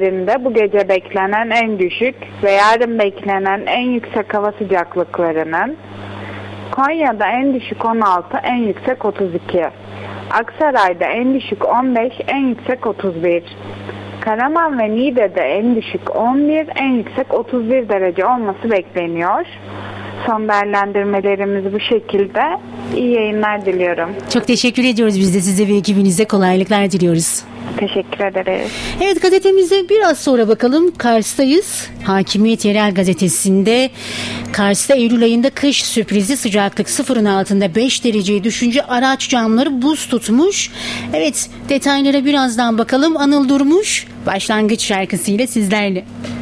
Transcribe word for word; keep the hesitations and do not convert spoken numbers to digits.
bölgelerinde bu gece beklenen en düşük ve yarın beklenen en yüksek hava sıcaklıklarının Konya'da en düşük on altı, en yüksek otuz iki, Aksaray'da en düşük on beş, en yüksek otuz bir, Karaman ve Niğde'de en düşük on bir, en yüksek otuz bir derece olması bekleniyor. Son değerlendirmelerimiz bu şekilde. İyi yayınlar diliyorum. Çok teşekkür ediyoruz. Biz de size ve ekibinize kolaylıklar diliyoruz. Teşekkür ederiz. Evet, gazetemize biraz sonra bakalım. Kars'tayız. Hakimiyet Yerel Gazetesi'nde Kars'ta Eylül ayında kış sürprizi, sıcaklık sıfırın altında beş dereceye düşünce araç camları buz tutmuş. Evet, detaylara birazdan bakalım. Anıl Durmuş başlangıç şarkısıyla sizlerle.